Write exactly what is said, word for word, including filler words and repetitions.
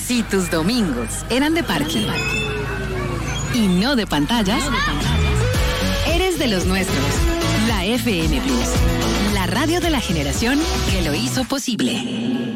Si tus domingos eran de parque y no de pantallas, eres de los nuestros. La F M Plus, la radio de la generación que lo hizo posible.